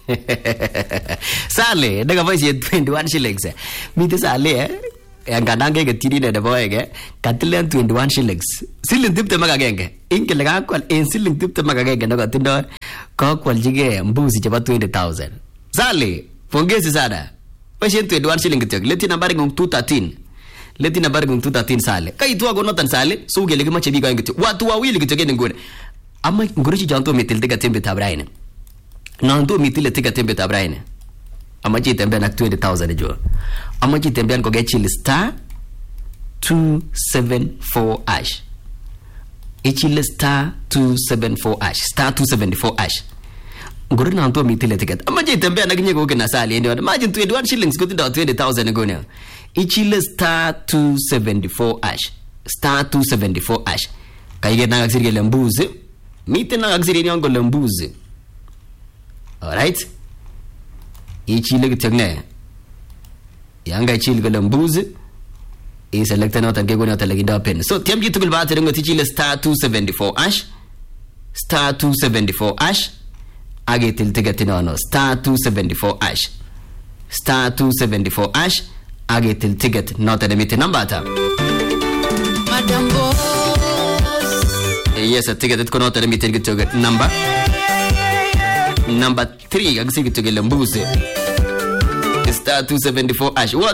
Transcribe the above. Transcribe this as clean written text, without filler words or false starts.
Sale, daga voice 21 shillings. Mite sale yang kadang ke tiri na dabo ege katilan 21 shillings. Siling tip tema kagenge. Inke lega kwal siling tip tema kagenge no katindo ko kwal jige mbuzi chapa 20,000. Sale, pongezi sana. Voice 21 shilling kitok. Leti nambari ngong 213. Leti nambari ngong 213 sale. Kai tu agonotan sale, suge legi mache biga ngito. Watu wawili kitoke ngone. Ama ngurichi janto metil tega tembe tabraine. Nanto mitile tega tembe tabraine. Ama jitembe na 20,000 jo. Ama jitembe ko get chill star 274 ash. Ichile star 274 ash. Star 274 ash. Nguri nanto mitile tega. Ama jitembe na kinye ko kina sali ndio. Imagine 21 shillings ko tinda 20,000 ngone. Ichile star 274 ash. Star 274 ash. Kaige na aksiri lembuzi. Mite na aksiri nyongo lembuzi. Alright? Ichile kityagne. Yanga ichile ko lembuzi. I select na tan ke gona talaginda pen. So tiam gitu kul baate ngo tichile star 274 ash. Star 274 ash. Age til tigatina no star 274 ash. Star 274 ash. Age til tiget not the mite number ta. Madam Boss. Yes, a ticket that cannot let me take it to get number 3. I see it to get Lambuzi. Star 274 ash. What?